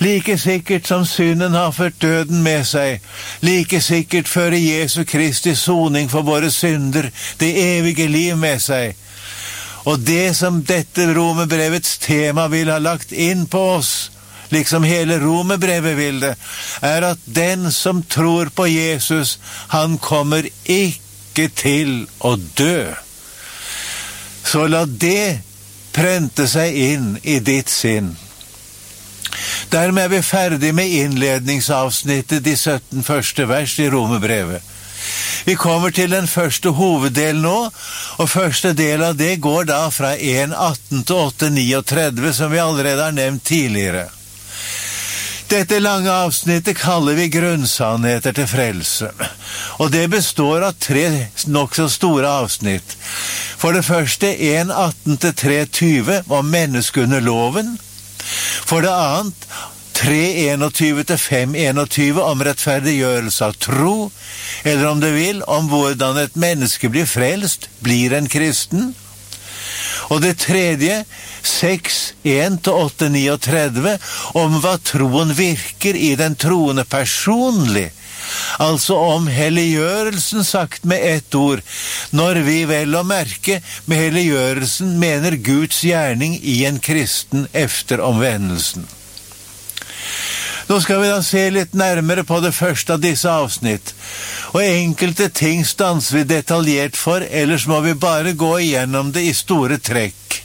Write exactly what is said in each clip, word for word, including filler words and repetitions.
Like sikkert som synden har ført døden med seg, like sikkert fører Jesu Kristi soning for våre synder det evige liv med seg. Og det som dette romerbrevets tema vil ha lagt inn på oss, liksom hele romerbrevet vil det, er at den som tror på Jesus, han kommer ikke til å dø. Så la det prente seg inn i ditt sinn. Dermed er vi ferdig med innledningsavsnittet, de sytten første vers i romerbrevet. Vi kommer til den første hoveddelen nå, og første del av det går da fra en atten til åtte trettini, som vi allerede har nevnt tidligere. Dette lange avsnittet kaller vi grunnsannheter til frelse, og det består av tre nok så store avsnitt. For det første en atten til tre tjue om mennesket under loven, for det annet tre tjueen til fem tjueen om rettferdiggjørelse av tro, eller om det vil, om hvordan et menneske blir frelst, blir en kristen. Og det tredje, seks en til åtte trettini, om hva troen virker i den troende personlig, altså om helliggjørelsen sagt med ett ord, når vi vel å merke med helliggjørelsen mener Guds gjerning i en kristen efter omvendelsen. Nå skal vi da se litt nærmere på det første av disse avsnitt, og enkelte ting stanser vi detaljert for, ellers må vi bare gå igjennom det i store trekk.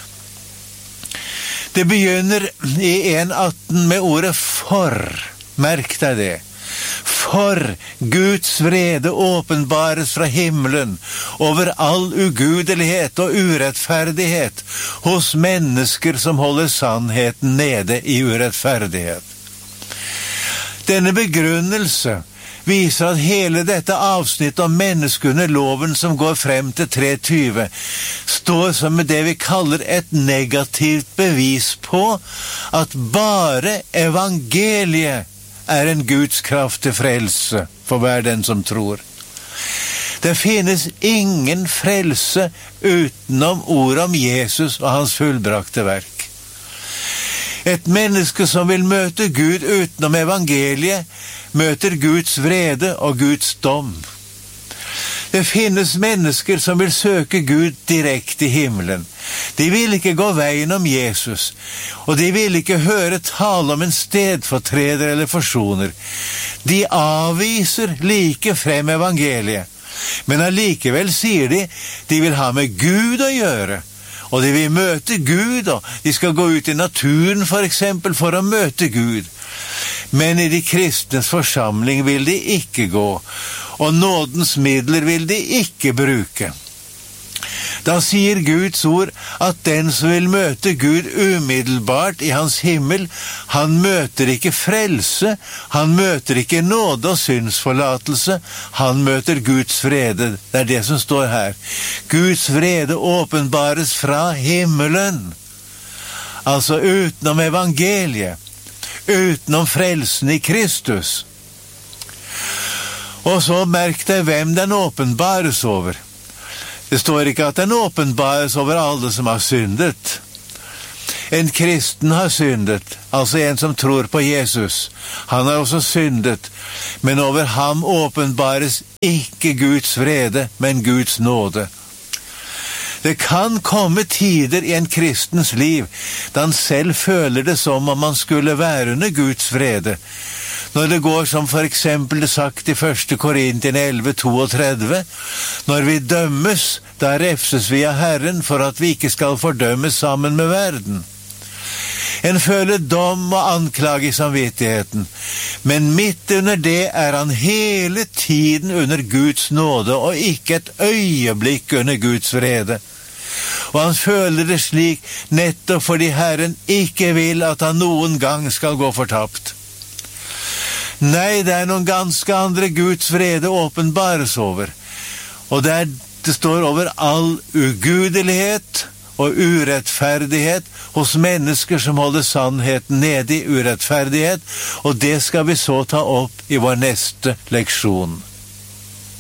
Det begynner i en atten med ordet for. Merk deg det. For Guds vrede åpenbares fra himmelen over all ugudelighet og urettferdighet hos mennesker som holder sannheten nede i urettferdighet. Denne begrunnelse viser at hele dette avsnitt om mennesket under loven som går frem til tre tjue står som det vi kaller et negativt bevis på at bare evangeliet er en Guds kraft til frelse for hver den som tror. Det finnes ingen frelse utenom ordet om Jesus og hans fullbrakte verk. Et menneske som vil møte Gud utenom evangeliet, møter Guds vrede og Guds dom. Det finnes mennesker som vil søke Gud direkte i himmelen. De vil ikke gå veien om Jesus, og de vil ikke høre tale om en stedfortreder eller forsoner. De avviser like frem evangeliet, men allikevel sier de, de vil ha med Gud å gjøre. Og de vil møte Gud, og de skal gå ut i naturen for eksempel for å møte Gud. Men i de kristnes forsamling vil de ikke gå, og nådens midler vil de ikke bruke. Da sier Guds ord at den som vil møte Gud umiddelbart i hans himmel, han møter ikke frelse, han møter ikke nåde og syndsforlatelse, han møter Guds vrede. Det er det som står her. Guds vrede åpenbares fra himmelen. Altså utenom evangeliet, utenom frelsen i Kristus. Og så merk deg hvem den åpenbares over. Det står ikke at den åpenbares over alle som har syndet. En kristen har syndet, altså en som tror på Jesus. Han har også syndet, men over ham åpenbares ikke Guds vrede, men Guds nåde. Det kan komme tider i en kristens liv, da han selv føler det som om han skulle være under Guds vrede. Når det går som for eksempel det sagt i første Korinterne elleve trettito, når vi dømmes, da refses vi av Herren for at vi ikke skal fordømmes sammen med verden. En føler dom og anklage i samvittigheten, men midt under det er han hele tiden under Guds nåde og ikke et øyeblikk under Guds vrede. Og han føler det slik nettopp fordi Herren ikke vil at han noen gang skal gå fortapt. Nei, det er noen ganske andre Guds vrede åpenbares over. Og det, er, det står over all ugudelighet og urettferdighet hos mennesker som holder sannheten nede i urettferdighet, og det skal vi så ta opp i vår neste leksjon.